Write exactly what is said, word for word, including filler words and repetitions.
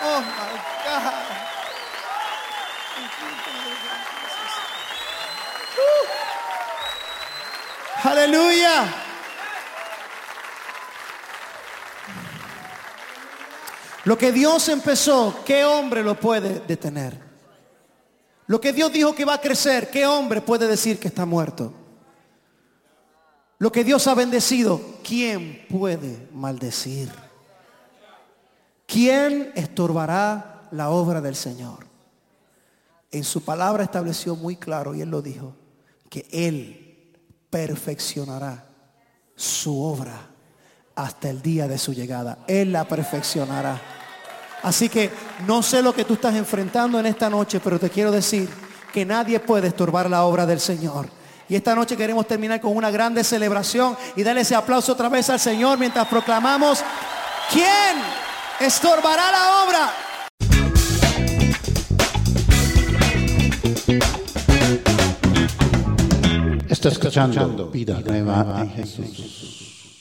Oh my God. Uh. Aleluya. Lo que Dios empezó, ¿qué hombre lo puede detener? Lo que Dios dijo que va a crecer, ¿qué hombre puede decir que está muerto? Lo que Dios ha bendecido, ¿quién puede maldecir? ¿Quién estorbará la obra del Señor? En su palabra estableció muy claro, y Él lo dijo, que Él perfeccionará su obra hasta el día de su llegada. Él la perfeccionará. Así que no sé lo que tú estás enfrentando en esta noche, pero te quiero decir que nadie puede estorbar la obra del Señor. Y esta noche queremos terminar con una grande celebración y darle ese aplauso otra vez al Señor mientras proclamamos: ¿quién estorbará la obra? Está escuchando Vida Nueva en Jesús.